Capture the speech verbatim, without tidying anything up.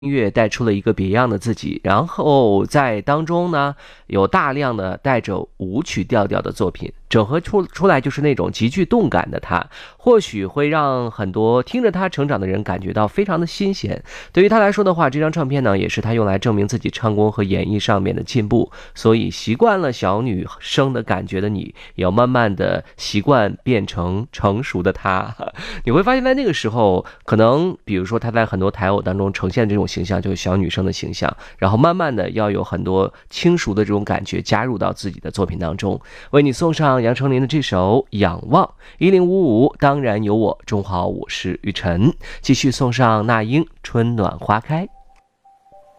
音乐带出了一个别样的自己，然后在当中呢，有大量的带着舞曲调调的作品，整合出出来就是那种极具动感的他，或许会让很多听着他成长的人感觉到非常的新鲜。对于他来说的话，这张唱片呢，也是他用来证明自己唱功和演绎上面的进步。所以习惯了小女生的感觉的你，也要慢慢的习惯变成成熟的他。你会发现在那个时候，可能比如说他在很多台偶当中呈现这种形象，就是小女生的形象，然后慢慢的要有很多轻熟的这种感觉加入到自己的作品当中。为你送上杨丞琳的这首《仰望》，一零五五当然有我。中好，我是雨晨，继续送上那英《春暖花开》。